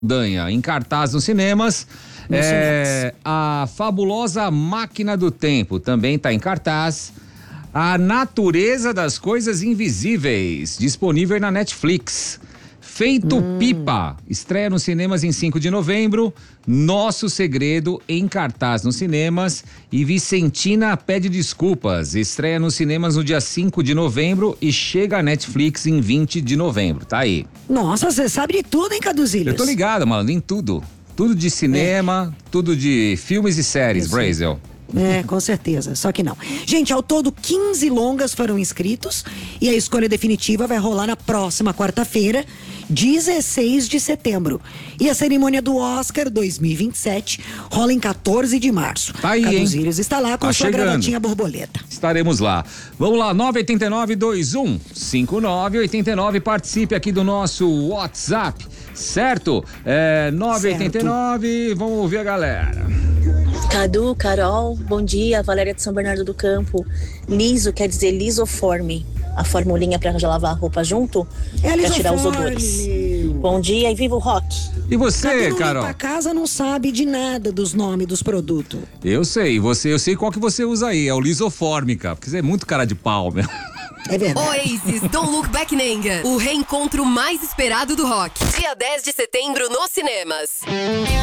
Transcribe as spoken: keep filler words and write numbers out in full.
Danha, em cartaz nos cinemas. É, a Fabulosa Máquina do Tempo também está em cartaz. A Natureza das Coisas Invisíveis, disponível na Netflix. Feito hum. Pipa, estreia nos cinemas em cinco de novembro. Nosso Segredo, em cartaz nos cinemas. E Vicentina Pede Desculpas, estreia nos cinemas no dia cinco de novembro e chega à Netflix em vinte de novembro. Tá aí. Nossa, você sabe de tudo, hein, Caduzilhos? Eu tô ligado, mano, em tudo. Tudo de cinema, é. tudo de filmes e séries, Brasil. É, com certeza, só que não. Gente, ao todo quinze longas foram inscritos e a escolha definitiva vai rolar na próxima quarta-feira, dezesseis de setembro. E a cerimônia do Oscar dois mil e vinte e sete rola em quatorze de março. Tá aí, Caduzilhos está lá com tá sua chegando. gravatinha borboleta. Estaremos lá. Vamos lá, nove oito nove, dois um cinco nove oito nove, participe aqui do nosso WhatsApp, certo? É, nove oito nove, vamos ouvir a galera. Cadu, Carol, bom dia, Valéria de São Bernardo do Campo. Liso quer dizer lisoforme, a formulinha pra já lavar a roupa junto, é pra tirar os odores. Meu. Bom dia e viva o rock. E você, Cadu, Carol? A casa não sabe de nada dos nomes dos produtos. Eu sei, você, eu sei qual que você usa aí, é o lisoforme, cara, porque você é muito cara de pau, meu. É verdade. Oasis, Don't Look Back Nenga, o reencontro mais esperado do rock. Dia dez de setembro nos cinemas.